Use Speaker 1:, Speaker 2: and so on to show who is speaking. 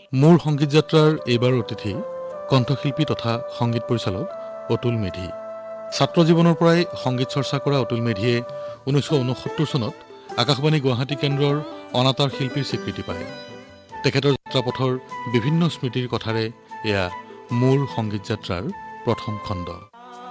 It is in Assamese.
Speaker 1: মোৰ সংগীত যাত্ৰাৰ এইবাৰ অতিথি কণ্ঠশিল্পী তথা সংগীত পৰিচালক অতুল মেধি। ছাত্ৰ জীৱনৰ পৰাই সংগীত চৰ্চা কৰা অতুল মেধিয়ে 1969 চনত আকাশবাণী গুৱাহাটী কেন্দ্ৰৰ অনাতাঁৰ শিল্পীৰ স্বীকৃতি পায়। তেখেতৰ যাত্ৰাপথৰ বিভিন্ন স্মৃতিৰ কথাৰে এয়া মোৰ সংগীত যাত্ৰাৰ প্ৰথম খণ্ড।